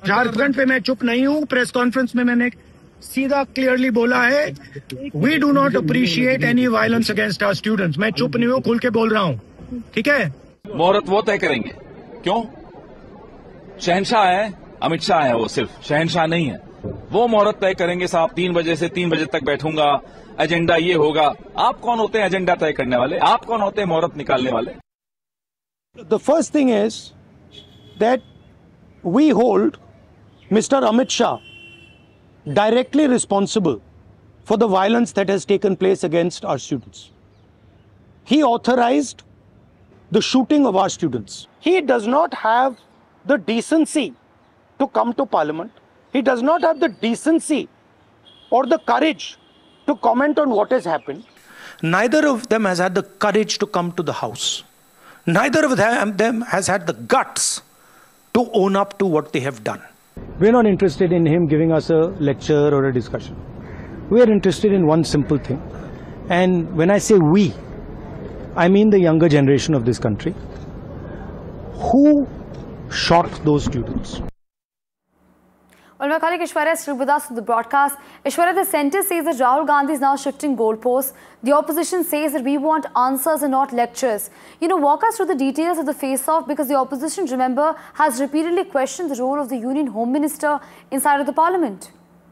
झारखंड पे मैं चुप नहीं हूँ। प्रेस कॉन्फ्रेंस में मैंने सीधा क्लियरली बोला है, we do not appreciate any violence against our students. मैं चुप नहीं हूँ, खुल के बोल रहा हूँ, ठीक है। मुहूर्त वो तय करेंगे। क्यों? शहंशाह है, अमित शाह है, वो सिर्फ शहंशाह नहीं है। वो मुहूर्त तय करेंगे साहब, 3 बजे से 3 बजे तक बैठूंगा, एजेंडा ये होगा। आप कौन होते हैं एजेंडा तय करने वाले? आप कौन होते हैं मुहूर्त निकालने वाले? The first thing is that we hold Mr. Amit Shah directly responsible for the violence that has taken place against our students. He authorized the shooting of our students. He does not have the decency to come to Parliament. He does not have the decency or the courage to comment on what has happened. Neither of them has had the courage to come to the House. Neither of them has had the guts to own up to what they have done. We're not interested in him giving us a lecture or a discussion. We are interested in one simple thing. And when I say we, I mean the younger generation of this country. Who shot those students? Well, my colleague Ishwarya is still with us on the broadcast. Ishwarya, the centre says that Rahul Gandhi is now shifting goalposts. The opposition says that we want answers and not lectures. Walk us through the details of the face-off, because the opposition, remember, has repeatedly questioned the role of the Union Home Minister inside of the Parliament.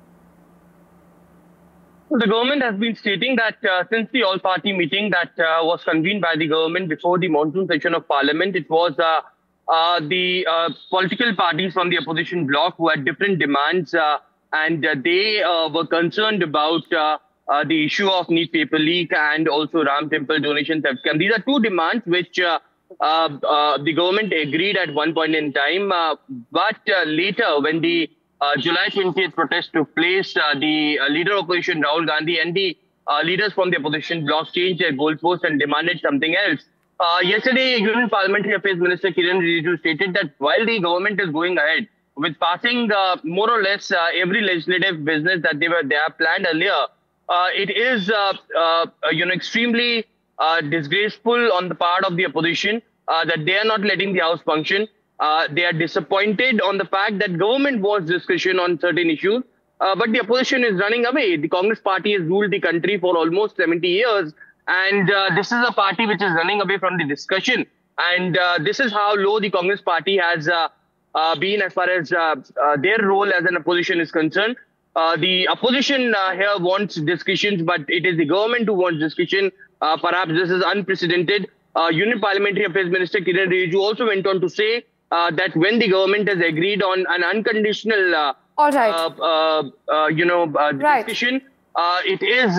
The government has been stating that since the all-party meeting that was convened by the government before the monsoon session of Parliament, it was the political parties from the opposition bloc who had different demands, and they were concerned about the issue of NEET paper leak and also Ram Temple donation theft scam. These are two demands which the government agreed at one point in time, but later when the July 20th protest took place, the leader of opposition Rahul Gandhi and the leaders from the opposition bloc changed their goalposts and demanded something else. Yesterday, Union Parliamentary Affairs Minister Kiran Rijiju stated that while the government is going ahead with passing more or less every legislative business that they have planned earlier, it is extremely disgraceful on the part of the opposition that they are not letting the House function. They are disappointed on the fact that government wants discussion on certain issues, but the opposition is running away. The Congress party has ruled the country for almost 70 years. And this is a party which is running away from the discussion. And this is how low the Congress party has been as far as their role as an opposition is concerned. The opposition here wants discussions, but it is the government who wants discussion. Perhaps this is unprecedented. Union Parliamentary Affairs Minister Kiran Rijiju also went on to say that when the government has agreed on an unconditional discussion, it is,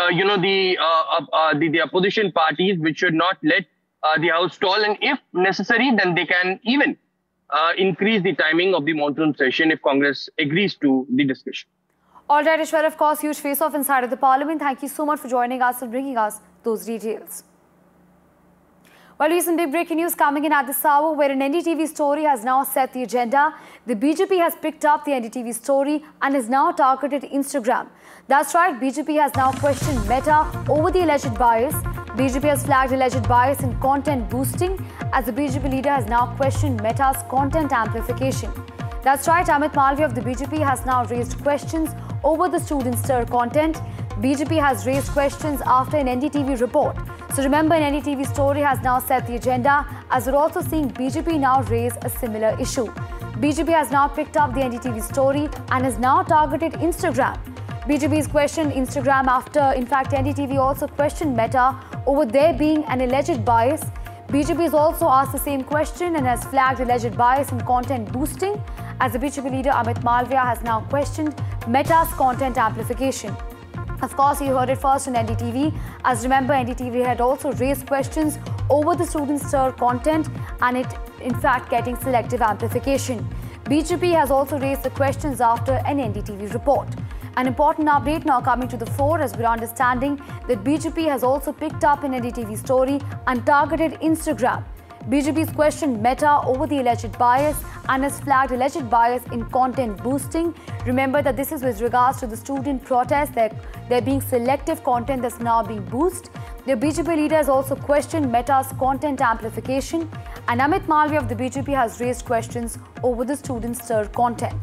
the opposition parties which should not let the House stall, and if necessary, then they can even increase the timing of the monsoon session if Congress agrees to the discussion. All right, Ishwar, of course, huge face-off inside of the Parliament. Thank you so much for joining us and bringing us those details. Well, recent big breaking news coming in at this hour, where an NDTV story has now set the agenda. The BJP has picked up the NDTV story and has now targeted Instagram. That's right, BJP has now questioned Meta over the alleged bias. BJP has flagged alleged bias in content boosting, as the BJP leader has now questioned Meta's content amplification. That's right, Amit Malviya of the BJP has now raised questions over the student stir content. BJP has raised questions after an NDTV report. So remember, an NDTV story has now set the agenda, as we're also seeing BJP now raise a similar issue. BJP has now picked up the NDTV story and has now targeted Instagram. BJP has questioned Instagram after, in fact, NDTV also questioned Meta over there being an alleged bias. BJP has also asked the same question and has flagged alleged bias in content boosting, as the BJP leader Amit Malviya has now questioned Meta's content amplification. Of course, you heard it first on NDTV, as remember, NDTV had also raised questions over the student stir content and it, in fact, getting selective amplification. BJP has also raised the questions after an NDTV report. An important update now coming to the fore, as we're understanding that BJP has also picked up an NDTV story and targeted Instagram. BJP's questioned Meta over the alleged bias and has flagged alleged bias in content boosting. Remember that this is with regards to the student protest. There being selective content that's now being boosted. The BJP leader has also questioned Meta's content amplification, and Amit Malviya of the BJP has raised questions over the student stir content.